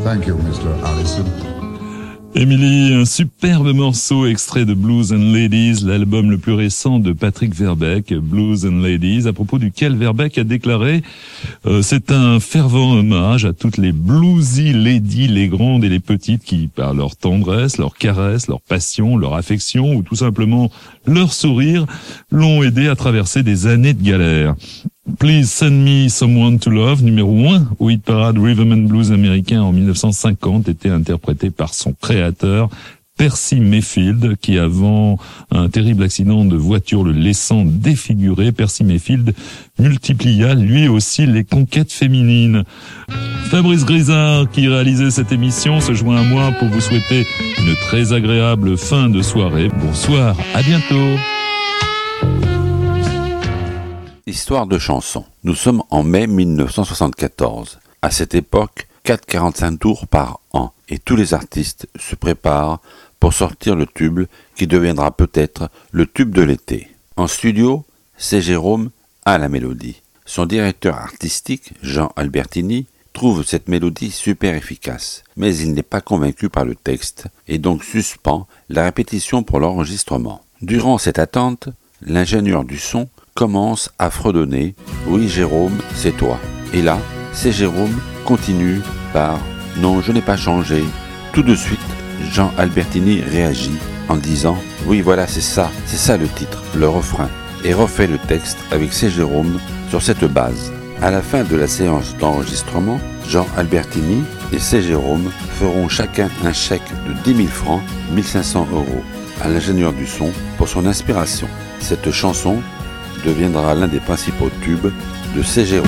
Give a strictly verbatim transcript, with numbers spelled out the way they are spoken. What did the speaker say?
Thank you, mister Allison. Émilie, un superbe morceau extrait de Blues and Ladies, l'album le plus récent de Patrick Verbeek, Blues and Ladies, à propos duquel Verbeek a déclaré euh, c'est un fervent hommage à toutes les bluesy ladies, les grandes et les petites qui, par leur tendresse, leur caresse, leur passion, leur affection ou tout simplement leur sourire, l'ont aidé à traverser des années de galère. Please Send Me Someone to Love, numéro un au hit parade Rhythm and Blues américain en dix-neuf cent cinquante, était interprété par son créateur, Percy Mayfield, qui avant un terrible accident de voiture le laissant défiguré, Percy Mayfield multiplia lui aussi les conquêtes féminines. Fabrice Grisard, qui réalisait cette émission, se joint à moi pour vous souhaiter une très agréable fin de soirée. Bonsoir, à bientôt. Histoire de chanson. Nous sommes en mai dix-neuf cent soixante-quatorze. À cette époque, quatre virgule quarante-cinq tours par an et tous les artistes se préparent pour sortir le tube qui deviendra peut-être le tube de l'été. En studio, c'est Jérôme à la mélodie. Son directeur artistique, Jean Albertini, trouve cette mélodie super efficace, mais il n'est pas convaincu par le texte et donc suspend la répétition pour l'enregistrement. Durant cette attente, l'ingénieur du son commence à fredonner « Oui Jérôme, c'est toi ». Et là, c'est Jérôme continue par « Non, je n'ai pas changé ». Tout de suite, Jean Albertini réagit en disant « Oui, voilà, c'est ça, c'est ça le titre, le refrain » et refait le texte avec C. Jérôme sur cette base. À la fin de la séance d'enregistrement, Jean Albertini et C. Jérôme feront chacun un chèque de dix mille francs, mille cinq cents euros, à l'ingénieur du son pour son inspiration. Cette chanson deviendra l'un des principaux tubes de C. Jérôme.